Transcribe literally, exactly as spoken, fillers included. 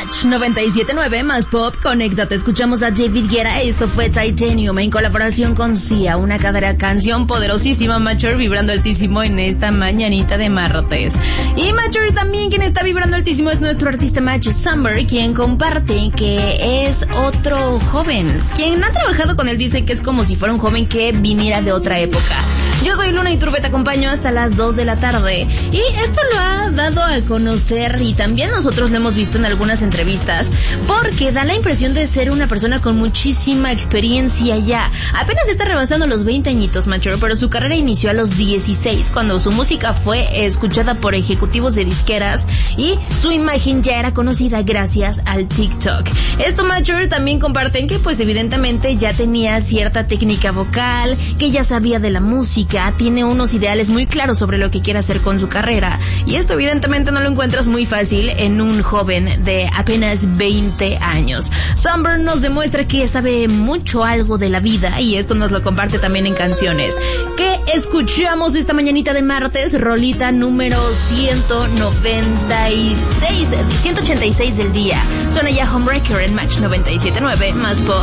Match noventa y siete punto nueve más pop, conéctate. Escuchamos a David Guetta. Esto fue Titanium en colaboración con Sia, una cada canción poderosísima, Mature, vibrando altísimo en esta mañanita de martes. Y Mature también, quien está vibrando altísimo, es nuestro artista Match Summer, quien comparte que es otro joven. Quien ha trabajado con él dice que es como si fuera un joven que viniera de otra época. Yo soy Luna Iturbe, te acompaño hasta las dos de la tarde. Y esto lo ha dado a conocer, y también nosotros lo hemos visto en algunas entrevistas, porque da la impresión de ser una persona con muchísima experiencia ya. Apenas está rebasando los veinte añitos, Mature, pero su carrera inició a los dieciséis, cuando su música fue escuchada por ejecutivos de disqueras y su imagen ya era conocida gracias al TikTok. Esto, Mature, también comparten que pues evidentemente ya tenía cierta técnica vocal, que ya sabía de la música, tiene unos ideales muy claros sobre lo que quiere hacer con su carrera, y esto evidentemente no lo encuentras muy fácil en un joven de apenas veinte años. Summer nos demuestra que sabe mucho algo de la vida, y esto nos lo comparte también en canciones. ¿Qué escuchamos esta mañanita de martes? Rolita número ciento noventa y seis, ciento ochenta y seis del día. Suena ya Homewrecker en Match noventa y siete punto nueve más pop.